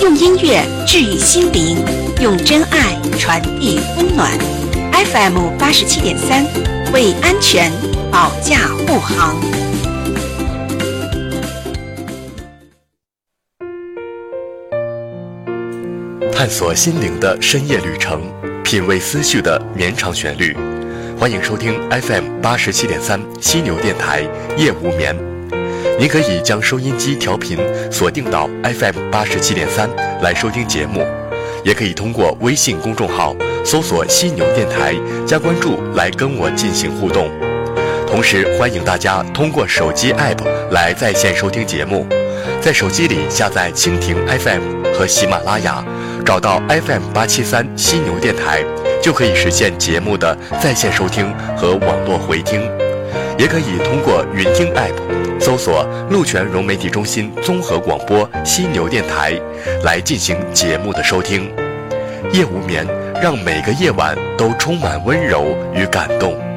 用音乐治愈心灵，用真爱传递温暖。FM 87.3，为安全保驾护航。 探索心灵的深夜旅程，品味思绪的绵长旋律。欢迎收听 FM 87.3犀牛电台夜无眠。您可以将收音机调频锁定到 FM 87.3来收听节目，也可以通过微信公众号搜索犀牛电台加关注来跟我进行互动。同时欢迎大家通过手机 App 来在线收听节目，在手机里下载蜻蜓 FM 和喜马拉雅，找到 FM 873犀牛电台，就可以实现节目的在线收听和网络回听。也可以通过云听 App 搜索鹿泉融媒体中心综合广播犀牛电台来进行节目的收听。夜无眠，让每个夜晚都充满温柔与感动。